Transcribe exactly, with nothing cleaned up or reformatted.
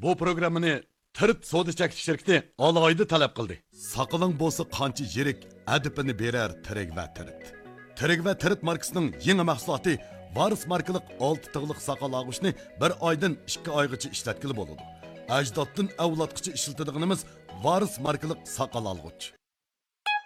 bu programmani Tirt savdo chekish shirkati alohida talab qildi. Saqaling bo'lsa qancha yirik adibini berar Tirik va Tirt. Tirik va Tirt markasining yangi mahsuloti Varis markalik olti tig'liq saqal og'ishni bir oydan ikki oygacha ishlatkili bo'ladi. Ajdoddan avlodgacha ishlatadiganimiz Varis markalik saqal olg'ich.